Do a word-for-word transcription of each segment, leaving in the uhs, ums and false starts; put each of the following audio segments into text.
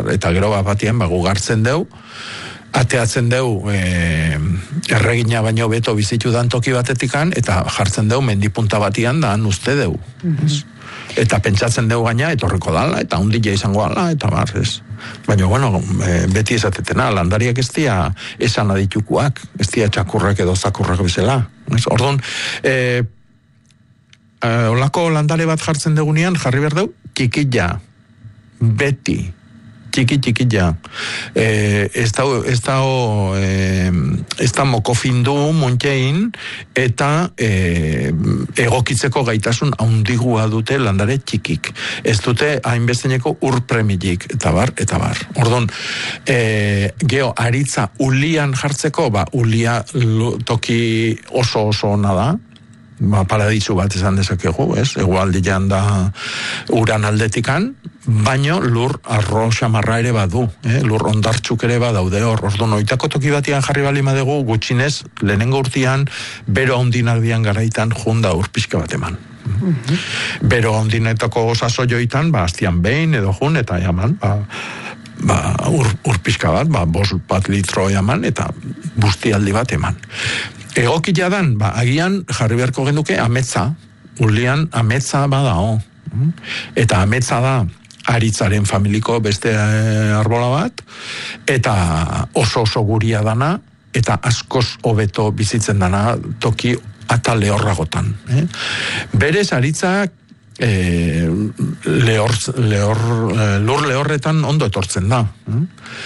bar, eta gero bat batian, ba, gugartzen deu, ateatzen deu e, erregina baino beto bizitu dan toki batetikan, eta jartzen deu mendipunta batian da uste deu. Mm-hmm. Eta pentsatzen deu gaina, etorriko dala, eta hundila izango dala, eta bar, ez. Baina, bueno, e, beti esatetena, landariak ez dia esan aditukuak, ez dia txakurrak edo zakurrak bezala. Orduan, e, e, olako landare bat jartzen degunean, jarri behar deu, txikilla, beti, txiki txikilla, eh, ez da, ez da, eh, ez da mokofindu muntxein, eta eh, egokitzeko gaitasun haundigua dute landare txikik. Ez dute hainbesteneko urpremilik, eta bar, eta bar. Orduan, eh, geho, aritza ulian jartzeko, ba, ulia toki oso oso ona da, ba, paradisu bat esan dezakegu, ez? Egualdian da uran aldetikan, baino lur arro xamarra ere badu, eh? Lur ondartxuk ere badaude hor. Orduan, oitako toki batian jarri bali madegu, gutxinez, lehenengo urtian, bero haundinaldian garaitan junda urpizka bat eman. Mm-hmm. Bero haundinetako osaso joitan, ba, astian behin edo jun, eta jaman, ba, ba, ur, urpizka bat, ba, bos bat litro jaman, eta bustialdi bat eman. Egokia dan, ba, agian jarri beharko genuke ametza, ulian ametza badao. Eta ametza da aritzaren familiko beste arbola bat, eta oso oso guria dana, eta askoz hobeto bizitzen dana toki ata lehorragotan. Eh? Berez aritzak eh, lehor, lehor, lur lehorretan ondo etortzen da. Eh?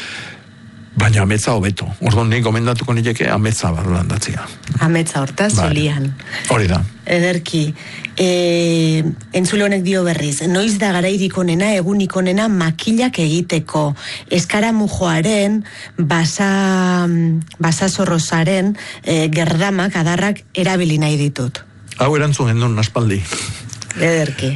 Baina ametza hobeto. Orduan nik gomendatuko nileke ametza bat landatzea. Ametza hortaz, solian. Hori da. Ederki. E, entzule honek dio berriz. Noiz da garairik onena, egunik onena makilak egiteko. Eskaramujoaren, basa, basa zorrozaren, e, gerdamak, adarrak erabili nahi ditut. Hau erantzun gendun aspaldi. Ederki.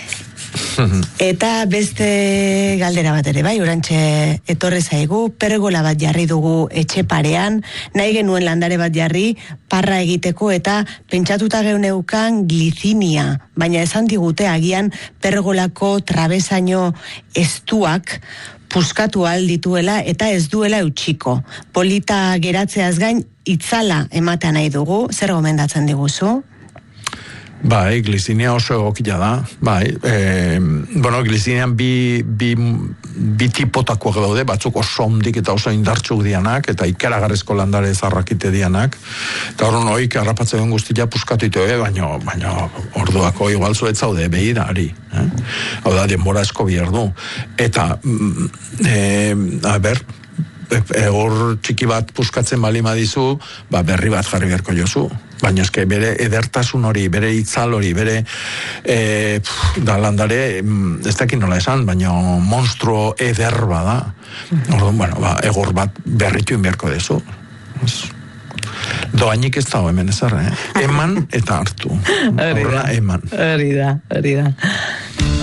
Eta beste galdera bat ere, bai, orantxe etorre zaigu, pergola bat jarri dugu etxe parean, nahi genuen landare bat jarri, parra egiteko eta pentsatuta geuneukan glizinia, baina esan digute agian pergolako trabesaino estuak puskatu ahal dituela eta ez duela eutxiko. Polita geratzeaz gain, itzala ematea nahi dugu, zer gomendatzen diguzu? Bai, glizinia oso egokia da. Bai, e, bueno, glizinian bi, bi, bi tipotakoak daude, batzuk oso ondik eta oso indartxuk dianak, eta ikaragarrezko landare zarrakite dianak. Eta horren hoik harrapatzen duen guztia puskatu itoe, baina baina orduako igual zuet zaude behira, ari. Eh? Hau da, denbora esko bihar du. Eta, e, a ber, egor txiki bat puskatzen balima dizu, ba, berri bat jarri beharko jozu. Baina eske bere edertasun hori, bere itzal hori, bere e, pff, da landare, ez dakin nola esan, baina monstruo eder bada. Orduan, bueno, ba, egor bat berritu inberko dezu. Doainik ez dago hemen ezer, eh? Eman eta hartu. Hori da, eman. hori da, hori da.